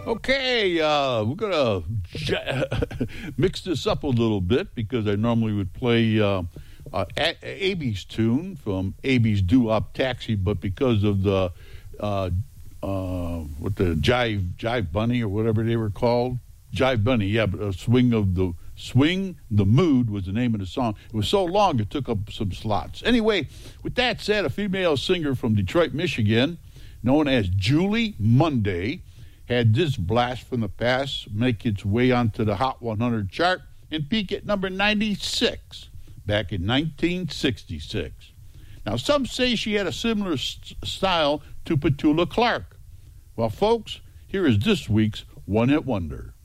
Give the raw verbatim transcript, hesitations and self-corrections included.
Okay, uh, we're going to j- mix this up a little bit because I normally would play uh, uh, a- Abby's tune from Abby's Doo-Wop Taxi, but because of the uh, uh, what the Jive Jive Bunny or whatever they were called, Jive Bunny, yeah, but a swing of the Swing the Mood was the name of the song. It was so long it took up some slots. Anyway, with that said, a female singer from Detroit, Michigan, known as Julie Monday, had this blast from the past make its way onto the Hot one hundred chart and peak at number ninety-six back in nineteen sixty-six. Now, some say she had a similar st- style to Petula Clark. Well, folks, here is this week's One Hit Wonder.